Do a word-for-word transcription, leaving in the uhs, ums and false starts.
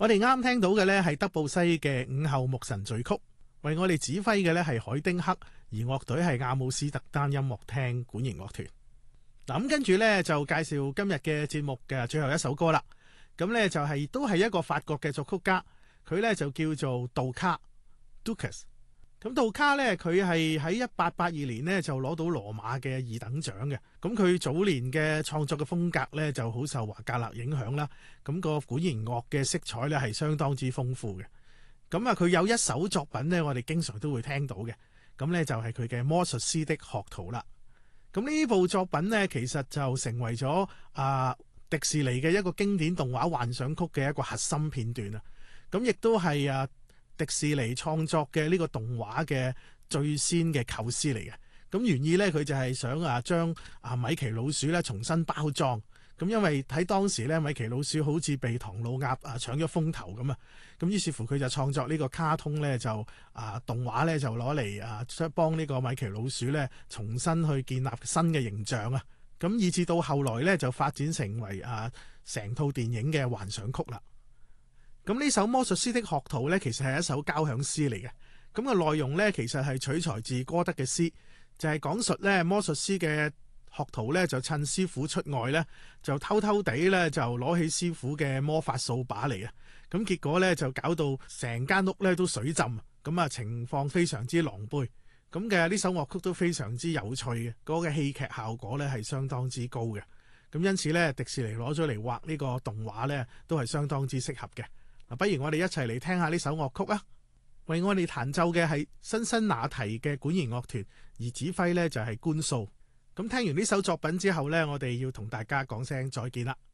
我哋啱聽到嘅呢係德布西嘅午後牧神序曲，為我哋指揮嘅呢係海丁克，而樂隊係阿姆斯特丹音樂廳管弦樂團。嗱，咁跟住呢，就介紹今日嘅節目嘅最後一首歌啦。咁呢，就係、是、都係一個法國嘅作曲家，佢呢就叫做杜卡 Dukas。咁杜卡呢，佢係喺一八八二年呢就攞到羅馬嘅二等獎嘅。咁佢早年嘅創作嘅風格呢就好受華格納影響啦。咁、個管弦樂嘅色彩呢係相當之豐富嘅。咁啊，佢有一首作品呢，我哋經常都會聽到嘅。咁呢，就係佢嘅魔術師的學徒啦。咁呢部作品呢，其實就成為咗啊迪士尼嘅一個經典動畫幻想曲嘅一個核心片段啊。咁亦都係啊。迪士尼創作嘅呢個動畫嘅最先嘅構思嚟嘅，咁原意呢，佢就係想啊將啊米奇老鼠咧重新包裝，咁因為喺當時咧米奇老鼠好似被唐老鴨啊搶咗風頭咁啊，咁於是乎佢就創作呢個卡通咧就啊動畫咧就攞嚟啊幫呢個米奇老鼠咧重新去建立新嘅形象啊，咁以至到後來咧就發展成為啊成套電影嘅幻想曲啦。咁呢首魔術師的學徒呢，其實係一首交響詩嚟嘅。咁個內容呢，其實係取材自歌德嘅詩，就係、是、講述呢魔術師嘅學徒呢，就趁師傅出外呢，就偷偷地呢，就攞起師傅嘅魔法掃把嚟啊！咁結果呢，就搞到成間屋呢都水浸，咁啊情況非常之狼狽。咁嘅呢首樂曲都非常之有趣嘅，嗰、那個戲劇效果呢係相當之高嘅。咁因此呢，迪士尼攞咗嚟畫呢個動畫呢，都係相當之適合嘅。不如我哋一齊嚟聽下呢首樂曲啊！為我哋彈奏嘅係辛辛那提嘅管弦樂團，而指揮呢就係官素。咁聽完呢首作品之後呢，我哋要同大家講聲再見啦。